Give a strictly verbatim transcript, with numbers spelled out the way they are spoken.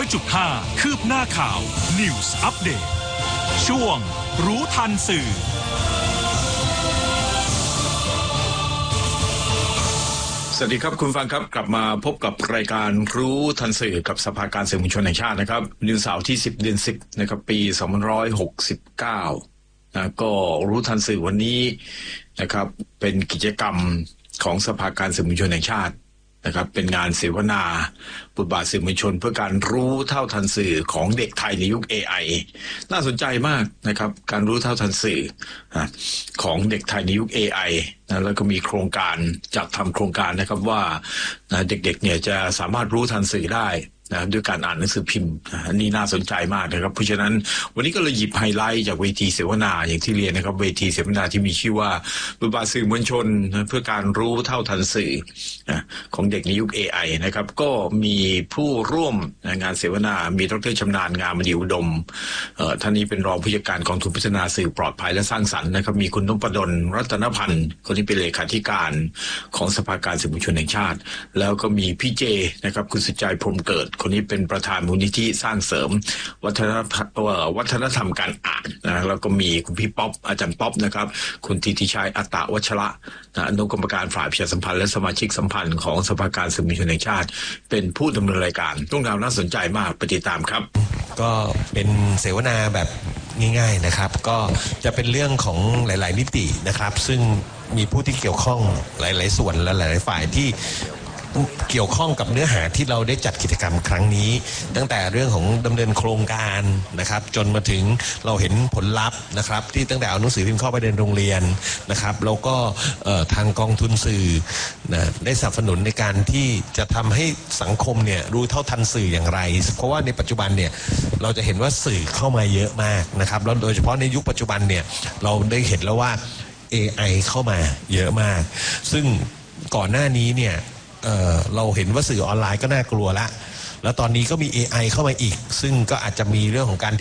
อยจุดห้า คืบหน้าข่าว News Update ช่วงรู้ทันสื่อสวัสดีครับคุณฟังครับกลับมาพบกับรายการรู้ทันสื่อกับสภาการสื่อมวลชนแห่งชาตินะครับวันเสาร์ที่สิบเดือนสิบนะครับปีสองพันห้าร้อยหกสิบเก้านะก็รู้ทันสื่อวันนี้นะครับเป็นกิจกรรมของสภาการสื่อมวลชนแห่งชาตินะครับเป็นงานเสวนาบทบาทสื่อมวลชนเพื่อการรู้เท่าทันสื่อของเด็กไทยในยุค เอ ไอ น่าสนใจมากนะครับการรู้เท่าทันสื่อของเด็กไทยในยุค เอ ไอ นะแล้วก็มีโครงการจัดทำโครงการนะครับว่าเด็กๆเนี่ยจะสามารถรู้ทันสื่อได้นะด้วยการอ่านหนังสือพิมพ์อันนี้น่าสนใจมากนะครับเพราะฉะนั้นวันนี้ก็เลยหยิบไฮไลท์จากเวทีเสวนาอย่างที่เรียนนะครับเวทีเสวนาที่มีชื่อว่าบทบาทสื่อมวลชนเพื่อการรู้เท่าทันสื่อของเด็กในยุค เอ ไอ นะครับก็มีผู้ร่วมงานเสวนามีดร.ชำนาญงามมณีอุดมท่านนี้เป็นรองผู้จัดการกองทุนพัฒนาสื่อปลอดภัยและสร้างสรรค์นะครับมีคุณนพดลรัตนพันธ์คนที่เป็นเลขาธิการของสภาการสื่อมวลชนแห่งชาติแล้วก็มีพี่เจนะครับคุณสุจัยพรหมเกิดคนนี้เป็นประธานมูลนิธิสร้างเสริมวัฒนธรรมวัฒนธรรมการอ่านนะแล้วก็มีคุณพี่ป๊อปอาจารย์ป๊อปนะครับคุณธิติชัยอัตตวัชระนะอนุกรรมการฝ่ายประชาสัมพันธ์และสมาชิกสัมพันธ์ของสภาการสื่อมวลชนแห่งชาติเป็นผู้ดำเนินรายการต้องการน่าสนใจมากไปติดตามครับก็เป็นเสวนาแบบง่ายๆนะครับก็จะเป็นเรื่องของหลายๆมิตินะครับซึ่งมีผู้ที่เกี่ยวข้องหลายๆส่วนและหลายๆฝ่ายที่เกี่ยวข้องกับเนื้อหาที่เราได้จัดกิจกรรมครั้งนี้ตั้งแต่เรื่องของดำเนินโครงการนะครับจนมาถึงเราเห็นผลลัพธ์นะครับที่ตั้งแต่เอาหนังสือพิมพ์เข้าไปในโรงเรียนนะครับแล้วก็ทางกองทุนสื่อนะได้สนับสนุนในการที่จะทำให้สังคมเนี่ยรู้เท่าทันสื่ออย่างไรเพราะว่าในปัจจุบันเนี่ยเราจะเห็นว่าสื่อเข้ามาเยอะมากนะครับแล้วโดยเฉพาะในยุคปัจจุบันเนี่ยเราได้เห็นแล้วว่า เอ ไอ เข้ามาเยอะมากซึ่งก่อนหน้านี้เนี่ยเอ่อเราเห็นว่าสื่อออนไลน์ก็น่ากลัวละแล้วตอนนี้ก็มี เอ ไอ เข้ามาอีกซึ่งก็อาจจะมีเรื่องของการ